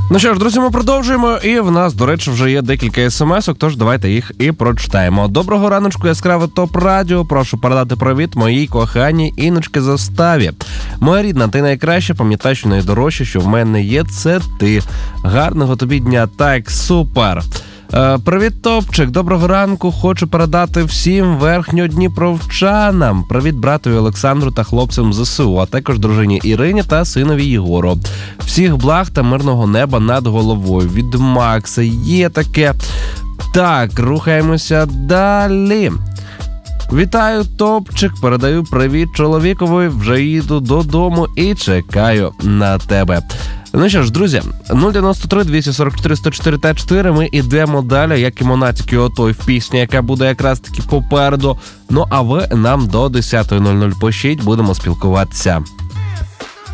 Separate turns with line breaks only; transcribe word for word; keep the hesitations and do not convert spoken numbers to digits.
Ну що ж, друзі, ми продовжуємо, і в нас, до речі, вже є декілька смс-ок, тож давайте їх і прочитаємо. Доброго раночку, яскраве ТОП-радіо. Прошу передати привіт моїй коханій Інночці Заставі. Моя рідна, ти найкраща, пам'ятай, що найдорожче, що в мене є, це ти. Гарного тобі дня. Так, супер. Е, привіт, Топчик, доброго ранку, хочу передати всім верхньодніпровчанам. Привіт братові Олександру та хлопцям ЗСУ, а також дружині Ірині та синові Єгору. Всіх благ та мирного неба над головою. Від Макса є таке. Так, рухаємося далі. Вітаю, Топчик, передаю привіт чоловікові, вже їду додому і чекаю на тебе. Ну що ж, друзі, нуль дев'яносто три двісті сорок чотири сто чотири та чотири, ми йдемо далі, як і Монатік і Отой в пісні, яка буде якраз таки попереду. Ну а ви нам до десятої нуль нуль пишіть, будемо спілкуватися.